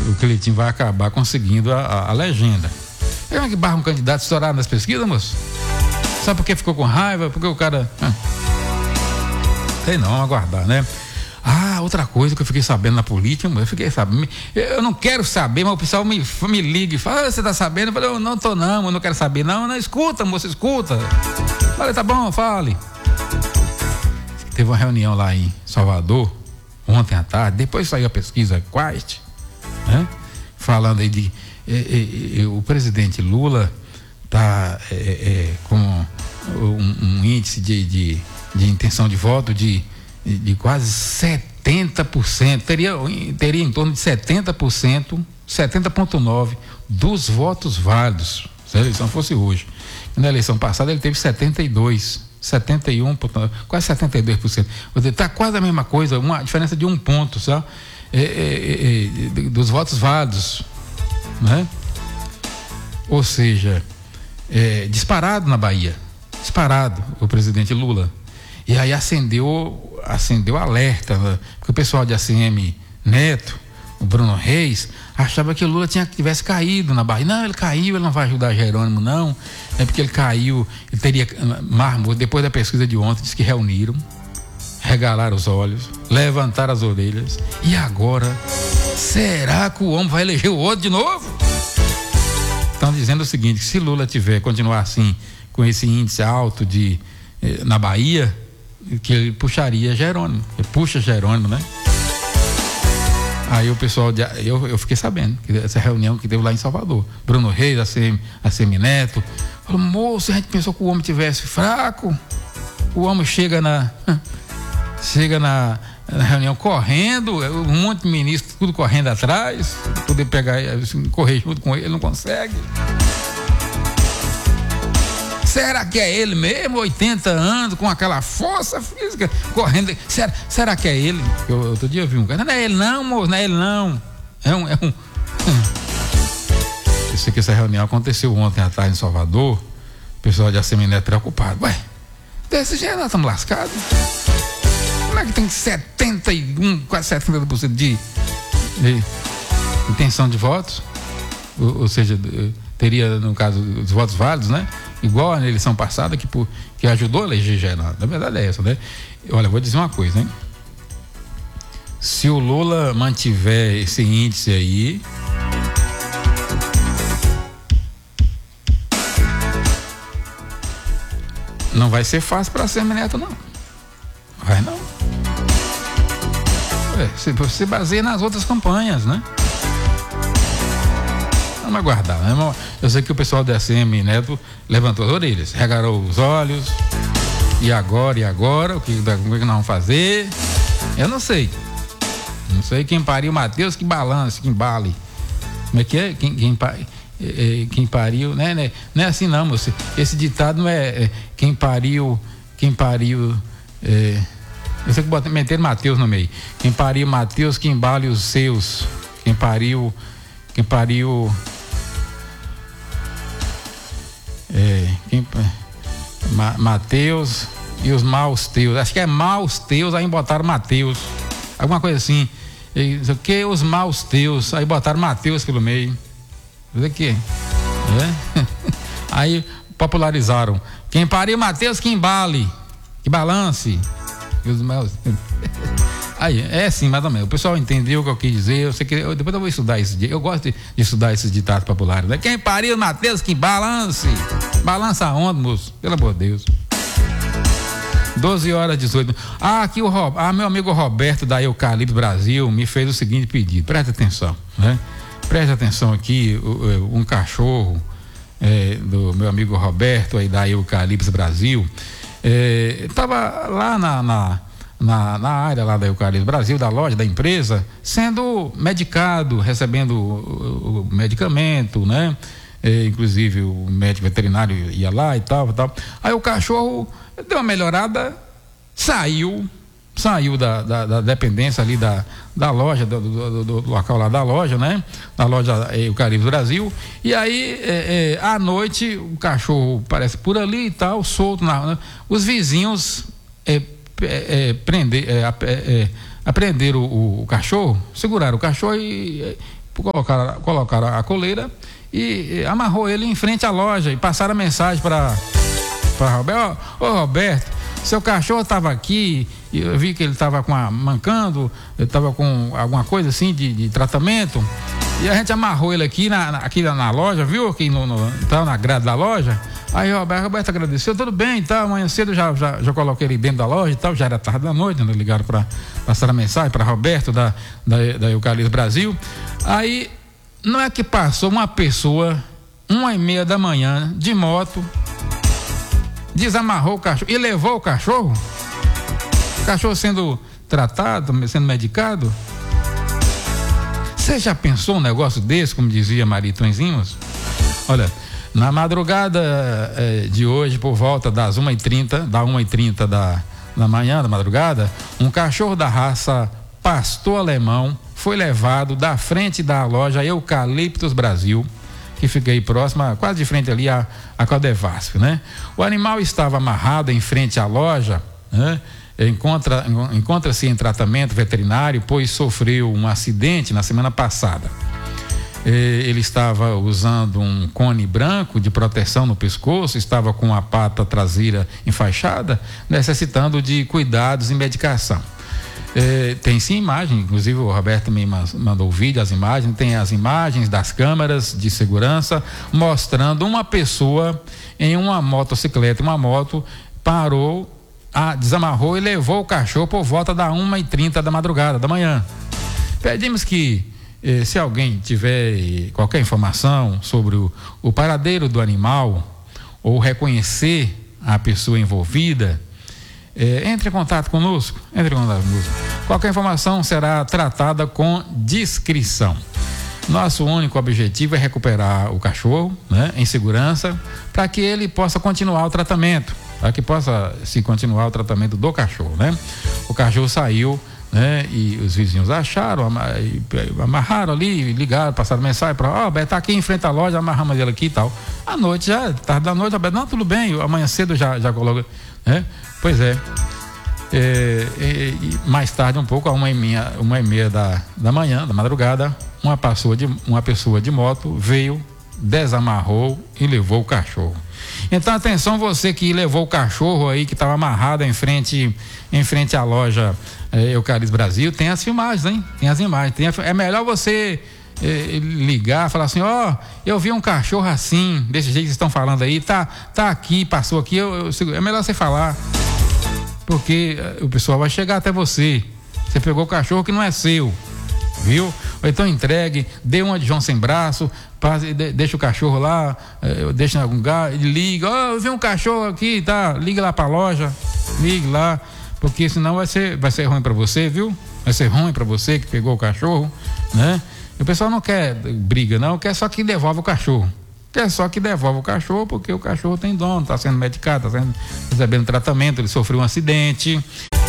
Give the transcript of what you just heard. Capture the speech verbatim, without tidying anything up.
o Cleitinho vai acabar conseguindo a, a, a legenda. É como é que barra um candidato estourado nas pesquisas, moço? Sabe por que ficou com raiva? Porque o cara... Ah, sei não, aguardar, né? Ah, outra coisa que eu fiquei sabendo na política, eu fiquei sabendo, eu não quero saber, mas o pessoal me, me liga e fala, ah, você tá sabendo? Eu falei, eu não tô não, eu não quero saber não, não, escuta, moço, escuta. Falei, tá bom, fale. Teve uma reunião lá em Salvador, ontem à tarde, depois saiu a pesquisa Quest, né? Falando aí de, é, é, é, o presidente Lula tá é, é, com um, um índice de, de, de intenção de voto de de quase setenta por cento, teria, teria em torno de setenta por cento, setenta vírgula nove por cento dos votos válidos, se a eleição fosse hoje. Na eleição passada ele teve setenta e dois, setenta e um, quase setenta e dois por cento. Está quase a mesma coisa, uma diferença de um ponto, sabe? É, é, é, dos votos válidos, né? Ou seja, é, disparado na Bahia, disparado o presidente Lula. E aí acendeu acendeu alerta, né? Porque o pessoal de A C M Neto, o Bruno Reis, achava que o Lula tinha que tivesse caído na Bahia. Não, ele caiu, ele não vai ajudar Jerônimo, não. É porque ele caiu, ele teria mármore. Depois da pesquisa de ontem, disse que reuniram, regalaram os olhos, levantaram as orelhas. E agora, será que o homem vai eleger o outro de novo? Estão dizendo o seguinte, que se Lula tiver, continuar assim, com esse índice alto de, eh, na Bahia, que ele puxaria Jerônimo, ele puxa Jerônimo, né? Aí o pessoal, de, eu, eu fiquei sabendo, que essa reunião que teve lá em Salvador, Bruno Reis, A C M, A C M Neto, falou, moço, a gente pensou que o homem tivesse fraco, o homem chega na, chega na, na reunião correndo, um monte de ministros, tudo correndo atrás, poder pegar, assim, correr junto com ele, ele não consegue. Será que é ele mesmo, oitenta anos, com aquela força física, correndo? Será, será que é ele? Eu, outro dia eu vi um cara, não é ele não, moço, não é ele não. É um... É um... Eu sei que essa reunião aconteceu ontem à tarde em Salvador, o pessoal de A C M Neto preocupado. Ué, desse jeito nós estamos lascados. Como é que tem setenta e um, quase setenta por cento de, de intenção de votos? Ou, ou seja, teria, no caso, os votos válidos, né? Igual na eleição passada, que, por, que ajudou a eleger Geraldo. Na verdade é essa, né? Olha, vou dizer uma coisa, hein? Se o Lula mantiver esse índice aí, não vai ser fácil para A C M Neto, não. Vai não. É, você baseia nas outras campanhas, né? Vamos aguardar, né? Eu sei que o pessoal da A C M Neto levantou as orelhas, regarou os olhos, e agora, e agora, o que, o que nós vamos fazer? Eu não sei. Não sei quem pariu Matheus, que balance, que embale. Como é que é? Quem, quem, é, quem pariu, né, né? Não é assim não, moço. Esse ditado não é, é quem pariu, quem pariu, é, eu sei que botei, meteram Matheus no meio. Quem pariu Matheus, que embale os seus. Quem pariu, quem pariu... É, quem, Ma, Mateus e os maus teus, acho que é maus teus, aí botaram Mateus, alguma coisa assim, e, que os maus teus, aí botaram Mateus pelo meio, o que é? Aí popularizaram, quem pariu Mateus que embale, que balance, e os maus aí, é assim, mais ou menos, o pessoal entendeu o que eu quis dizer, eu sei que, eu, depois eu vou estudar isso, eu gosto de, de estudar esses ditados populares, né? Quem pariu Mateus que balance, balança a onda, moço, pelo amor de Deus. doze horas e dezoito. Ah, aqui o ah, meu amigo Roberto da Eucalipto Brasil me fez o seguinte pedido, presta atenção, né? Presta atenção aqui, um cachorro é, do meu amigo Roberto aí da Eucalipto Brasil, é, tava lá na, na Na, na área lá da Eucalipto Brasil, da loja, da empresa, sendo medicado, recebendo o, o medicamento, né? É, inclusive o médico veterinário ia lá e tal, e tal. Aí o cachorro deu uma melhorada, saiu, saiu da, da, da dependência ali da, da loja, do, do, do, do local lá da loja, né? Da loja Eucalipto Brasil. E aí, é, é, à noite, o cachorro parece por ali e tal, solto na, né? Os vizinhos é, É, é, prender, é, é, é, aprender o, o, o cachorro, segurar o cachorro e, colocaram, colocaram a coleira e, e amarrou ele em frente à loja e passaram a mensagem para para Roberto: ô oh, Roberto, seu cachorro estava aqui, eu vi que ele estava com a, mancando, ele estava com alguma coisa assim de, de tratamento, e a gente amarrou ele aqui na, na, aqui na loja, viu? Aqui no, no, tá na grade da loja. Aí o Roberto, Roberto agradeceu, tudo bem e tal, amanhã cedo já, já, já coloquei ele dentro da loja e tal, já era tarde da noite, né? Ligaram para passar a mensagem para Roberto da, da, da Eucalipto Brasil. Aí, não é que passou uma pessoa, uma e meia da manhã, de moto, desamarrou o cachorro e levou o cachorro, o cachorro sendo tratado, sendo medicado. Você já pensou um negócio desse, como dizia Mariton Zimos? Olha, na madrugada eh, de hoje, por volta das uma e trinta, da uma e trinta da, da manhã, da madrugada, um cachorro da raça pastor alemão foi levado da frente da loja Eucaliptos Brasil, que fica aí próxima, quase de frente ali a, a Caldevasco, né? O animal estava amarrado em frente à loja, né? Encontra, encontra-se em tratamento veterinário, pois sofreu um acidente na semana passada. Ele estava usando um cone branco de proteção no pescoço, estava com a pata traseira enfaixada, necessitando de cuidados e medicação. É, tem sim imagem, inclusive o Roberto me mandou o vídeo, as imagens, tem as imagens das câmeras de segurança mostrando uma pessoa em uma motocicleta, uma moto, parou, a, desamarrou e levou o cachorro por volta da uma e trinta da madrugada, da manhã. Pedimos que Eh, se alguém tiver qualquer informação sobre o, o paradeiro do animal ou reconhecer a pessoa envolvida, eh, entre em contato conosco, entre em contato conosco. Qualquer informação será tratada com discrição. Nosso único objetivo é recuperar o cachorro, né, em segurança, para que ele possa continuar o tratamento, para que possa se continuar o tratamento do cachorro, né? O cachorro saiu, né? E os vizinhos acharam, amarraram ali, ligaram, passaram mensagem para, ó, oh, Beto, tá aqui em frente à loja, amarramos ele aqui e tal. À noite já, tarde da noite, Beto, não, tudo bem, amanhã cedo já, já coloca, né? Pois é. É, é, mais tarde um pouco, a uma e meia, uma e meia da, da manhã, da madrugada, uma pessoa, de, uma pessoa de moto veio, desamarrou e levou o cachorro. Então atenção, você que levou o cachorro aí, que estava amarrado em frente, em frente à loja é, Eucalipto Brasil, tem as filmagens, hein? Tem as imagens, tem a, é melhor você é, ligar, falar assim, ó, oh, eu vi um cachorro assim, desse jeito que vocês estão falando aí, tá, tá aqui, passou aqui, eu, eu, é melhor você falar, porque o pessoal vai chegar até você. Você pegou o cachorro que não é seu, viu? Ou então entregue, dê uma de João sem braço, passe, de, deixa o cachorro lá, eh, deixa em algum lugar, liga, ó, oh, eu vi um cachorro aqui, tá? Liga lá pra loja, ligue lá, porque senão vai ser, vai ser ruim pra você, viu? Vai ser ruim pra você que pegou o cachorro, né? E o pessoal não quer briga, não, quer só que devolva o cachorro. Quer só que devolva o cachorro, porque o cachorro tem dono, tá sendo medicado, tá sendo, recebendo tratamento, ele sofreu um acidente.